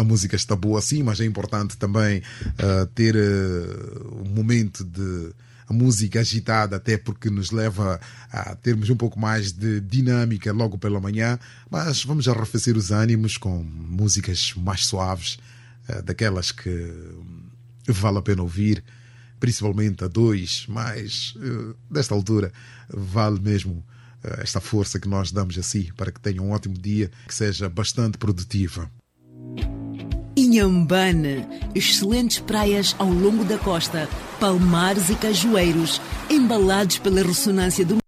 a música está boa assim, mas é importante também ter um momento de a música agitada, até porque nos leva a termos um pouco mais de dinâmica logo pela manhã, mas vamos arrefecer os ânimos com músicas mais suaves, daquelas que vale a pena ouvir, principalmente a dois, mas desta altura vale mesmo esta força que nós damos a si, para que tenha um ótimo dia, que seja bastante produtiva. Inhambane, excelentes praias ao longo da costa, palmares e cajueiros, embalados pela ressonância do